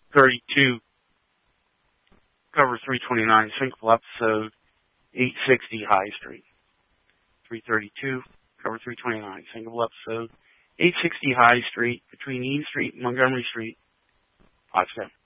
332, cover 329, syncopal episode, 860 High Street. 332, cover 329, syncopal episode, 860 High Street, between Eaton Street and Montgomery Street, Pottstown.